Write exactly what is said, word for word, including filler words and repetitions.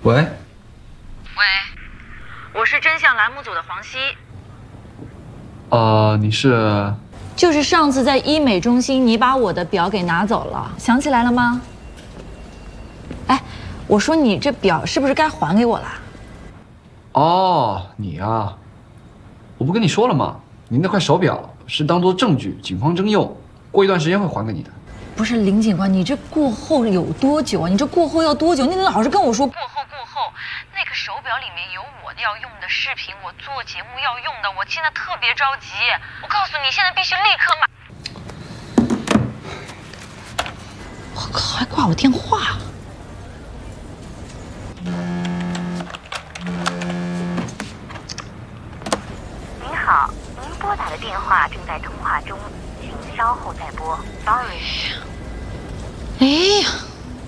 喂， 喂，我是真相栏目组的黄希。 呃，你是？ 就是上次在医美中心，你把我的表给拿走了，想起来了吗？哎，我说你这表是不是该还给我了？ 哦，你啊，我不跟你说了吗？你那块手表是当做证据，警方征用，过一段时间会还给你的。 不是林警官，你这过后有多久啊？你这过后要多久？你老是跟我说过后过后，那个手表里面有我要用的视频，我做节目要用的，我现在特别着急。我告诉你，现在必须立刻买。我靠，还挂我电话。 您好，您拨打的电话正在通话中，请稍后再拨。Sorry。